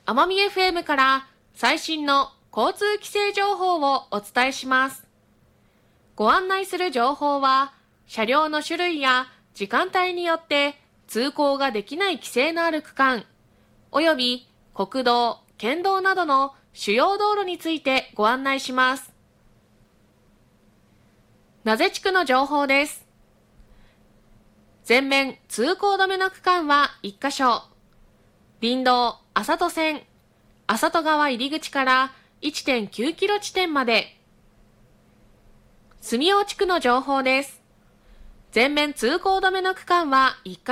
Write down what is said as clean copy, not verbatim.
奄美 FM から最新の交通規制情報をお伝えします。ご案内する情報は、車両の種類や時間帯によって通行ができない規制のある区間、および国道、県道などの主要道路についてご案内します。名瀬地区の情報です。全面通行止めの区間は1カ所。林道浅戸線、浅戸川入り口から 1.9 キロ地点まで。住尾地区の情報です。全面通行止めの区間は1カ所。